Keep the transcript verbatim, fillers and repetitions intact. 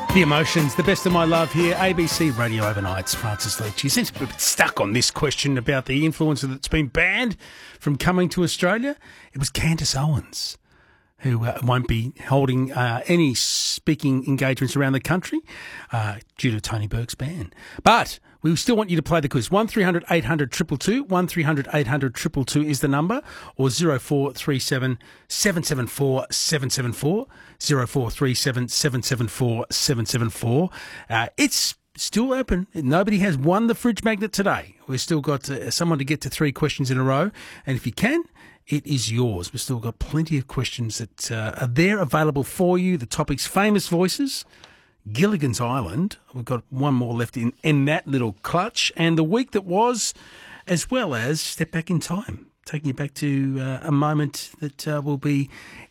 The Emotions, the best of my love here, A B C Radio Overnights. Francis Leach. You seem to be a bit stuck on this question about the influencer that's been banned from coming to Australia. It was Candace Owens, who uh, won't be holding uh, any speaking engagements around the country uh, due to Tony Burke's ban. But we still want you to play the quiz. one three hundred eight hundred two two two, one three hundred eight hundred two two two is the number, or zero four three seven seven seven four seven seven four, zero four three seven seven seven four seven seven four. Uh, it's still open. Nobody has won the fridge magnet today. We've still got uh, someone to get to three questions in a row. And if you can, it is yours. We've still got plenty of questions that uh, are there available for you. The topic's famous voices, Gilligan's Island. We've got one more left in, in that little clutch. And the week that was, as well as Step Back in Time, taking you back to uh, a moment that uh, will be